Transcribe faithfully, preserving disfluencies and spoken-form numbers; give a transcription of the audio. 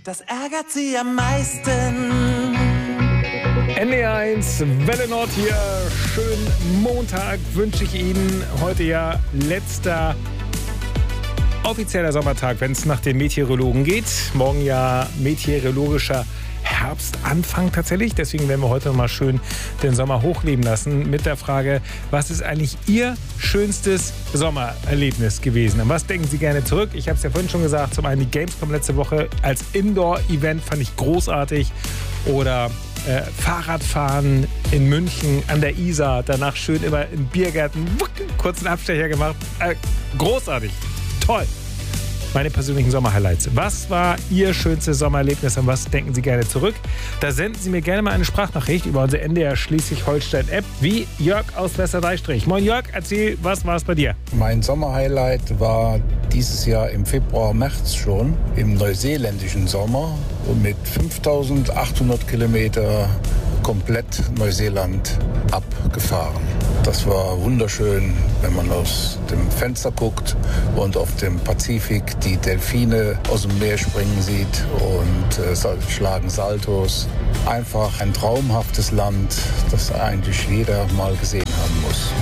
Das ärgert sie am meisten. N D eins, Welle Nord hier. Schönen Montag wünsche ich Ihnen. Heute ja letzter offizieller Sommertag, wenn es nach den Meteorologen geht. Morgen ja meteorologischer Herbstanfang tatsächlich. Deswegen werden wir heute mal schön den Sommer hochleben lassen mit der Frage, was ist eigentlich Ihr schönstes Sommererlebnis gewesen? An was denken Sie gerne zurück? Ich habe es ja vorhin schon gesagt, zum einen die Gamescom letzte Woche als Indoor-Event fand ich großartig. Oder äh, Fahrradfahren in München an der Isar, danach schön immer in Biergärten, wuck, kurzen Abstecher gemacht. Äh, großartig, toll. Meine persönlichen Sommerhighlights. Was war Ihr schönstes Sommererlebnis? An was denken Sie gerne zurück? Da senden Sie mir gerne mal eine Sprachnachricht über unsere N D R Schleswig-Holstein-App, wie Jörg aus Westerdeistrich. Moin Jörg, erzähl, was war es bei dir? Mein Sommerhighlight war dieses Jahr im Februar, März schon, im neuseeländischen Sommer und mit fünftausendachthundert Kilometer komplett Neuseeland abgefahren. Das war wunderschön, wenn man aus dem Fenster guckt und auf dem Pazifik die Delfine aus dem Meer springen sieht und äh, schlagen Saltos. Einfach ein traumhaftes Land, das eigentlich jeder mal gesehen haben muss.